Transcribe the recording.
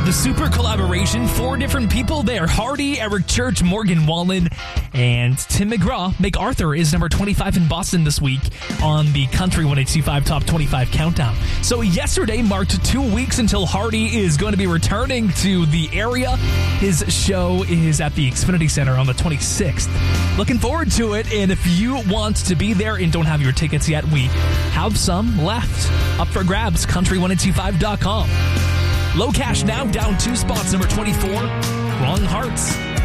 The super collaboration, 4 different people there. Hardy, Eric Church, Morgan Wallen, and Tim McGraw. MacArthur is number 25 in Boston this week on the Country 102.5 Top 25 Countdown. So yesterday marked 2 weeks until Hardy is going to be returning to the area. His show is at the Xfinity Center on the 26th. Looking forward to it, and if you want to be there and don't have your tickets yet, we have some left. Up for grabs, country1025.com. Low Cash now down 2 spots, number 24, Wrong Hearts.